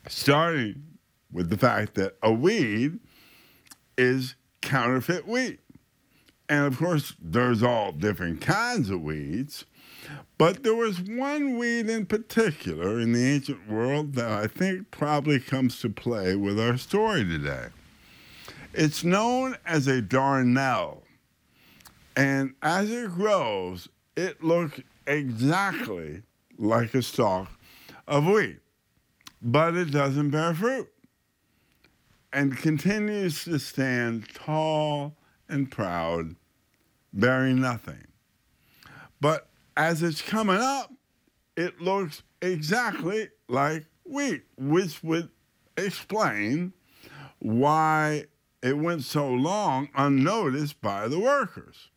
starting with the fact that a weed is counterfeit wheat. And of course, there's all different kinds of weeds, but there was one weed in particular in the ancient world that I think probably comes to play with our story today. It's known as a darnel, and as it grows, it looks exactly like a stalk of wheat, but it doesn't bear fruit and continues to stand tall and proud, bearing nothing. But as it's coming up, it looks exactly like wheat, which would explain why it went so long unnoticed by the workers.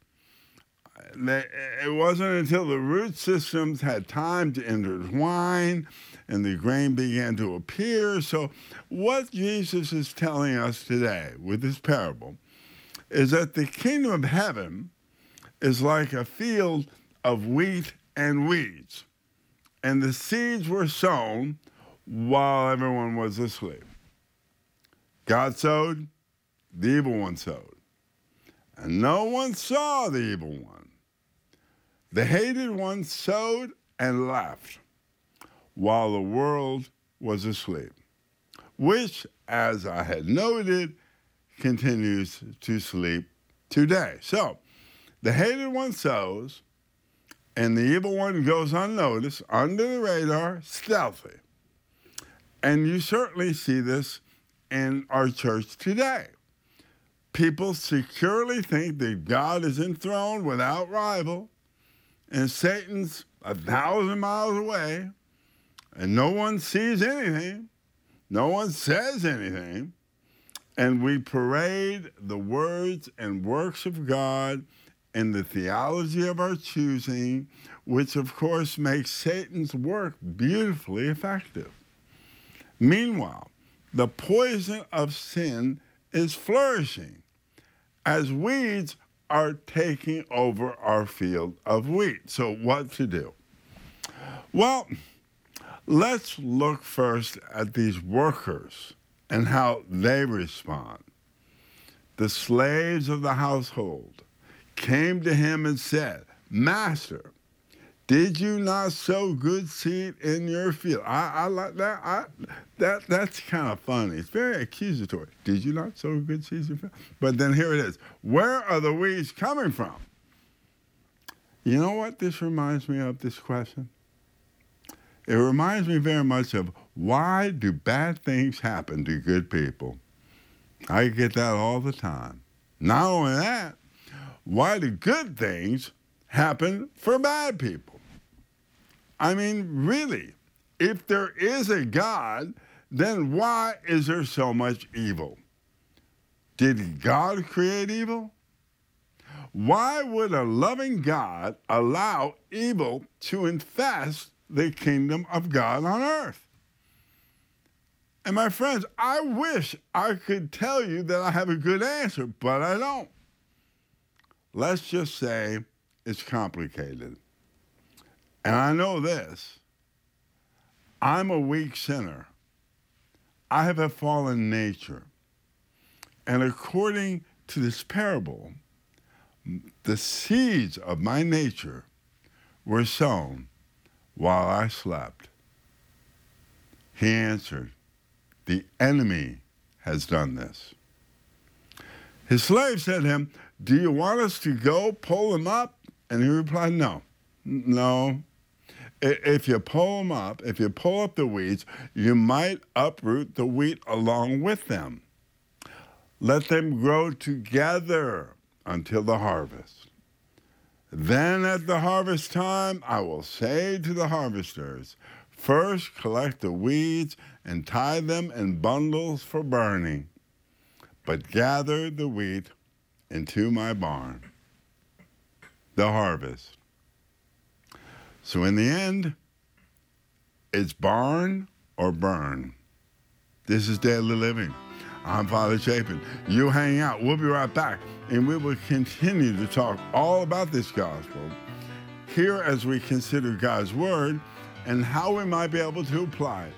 It wasn't until the root systems had time to intertwine and the grain began to appear. So what Jesus is telling us today with this parable is that the kingdom of heaven is like a field of wheat and weeds, and the seeds were sown while everyone was asleep. God sowed, the evil one sowed, and no one saw the evil one. The hated one sowed and left while the world was asleep, which, as I had noted, continues to sleep today. So, the hated one sows, and the evil one goes unnoticed, under the radar, stealthy. And you certainly see this in our church today. People securely think that God is enthroned without rival, and Satan's 1,000 miles away, and no one sees anything, no one says anything, and we parade the words and works of God in the theology of our choosing, which of course makes Satan's work beautifully effective. Meanwhile, the poison of sin is flourishing as weeds are taking over our field of wheat. So what to do? Well, let's look first at these workers and how they respond. The slaves of the household came to him and said, "Master, did you not sow good seed in your field?" I like that. That's kind of funny. It's very accusatory. Did you not sow good seeds in your field? But then here it is. Where are the weeds coming from? You know what this reminds me of, this question? It reminds me very much of, why do bad things happen to good people? I get that all the time. Not only that, why do good things happen for bad people? I mean, really, if there is a God, then why is there so much evil? Did God create evil? Why would a loving God allow evil to infest the kingdom of God on earth? And my friends, I wish I could tell you that I have a good answer, but I don't. Let's just say it's complicated. And I know this. I'm a weak sinner. I have a fallen nature. And according to this parable, the seeds of my nature were sown while I slept. He answered, "The enemy has done this." His slave said to him, "Do you want us to go pull him up?" And he replied, "No. If you pull them up, if you pull up the weeds, you might uproot the wheat along with them. Let them grow together until the harvest. Then at the harvest time, I will say to the harvesters, first collect the weeds and tie them in bundles for burning, but gather the wheat into my barn." The harvest. So in the end, it's barn or burn. This is Daily Living. I'm Father Chapin. You hang out. We'll be right back, and we will continue to talk all about this gospel here as we consider God's word and how we might be able to apply it